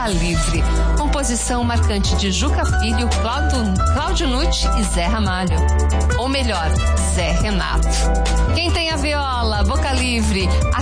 Boca Livre. Composição marcante de Juca Filho, Cláudio Nucci e Zé Ramalho. Ou melhor, Zé Renato. Quem tem a viola, Boca Livre,